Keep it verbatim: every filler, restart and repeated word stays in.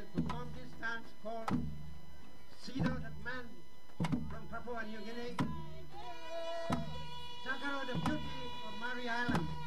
perform this dance called Sido, the man from Papua New Guinea, Takaro, the beauty of Mari Island.